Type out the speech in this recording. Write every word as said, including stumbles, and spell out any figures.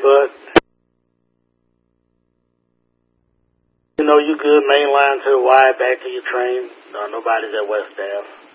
bud. You know you good main line to the Y, back to your train. No, nobody's at West Ave.